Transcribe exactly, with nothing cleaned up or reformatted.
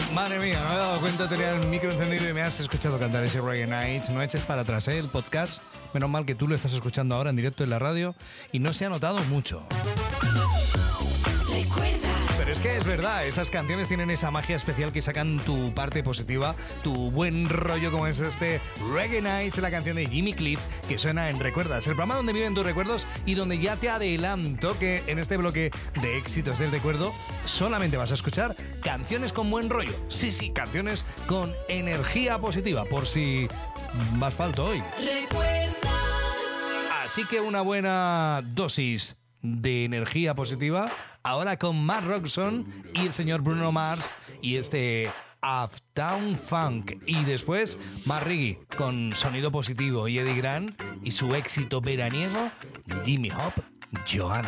Madre mía, no me he dado cuenta de tener el micro encendido y me has escuchado cantar ese Reggae Nights. No eches para atrás, ¿eh? El podcast. Menos mal que tú lo estás escuchando ahora en directo en la radio y no se ha notado mucho. Pero es que es verdad, estas canciones tienen esa magia especial que sacan tu parte positiva, tu buen rollo, como es este Reggae Nights, la canción de Jimmy Cliff que suena en Recuerdas, el programa donde viven tus recuerdos y donde ya te adelanto que en este bloque de éxitos del recuerdo solamente vas a escuchar canciones con buen rollo. Sí, sí, canciones con energía positiva, por si más falta hoy. Recuerdas. Así que una buena dosis de energía positiva ahora con Mark Ronson y el señor Bruno Mars y este Uptown Funk, y después Mark Riggy con sonido positivo y Eddie Grant y su éxito veraniego Jimmy Hop, Joanna.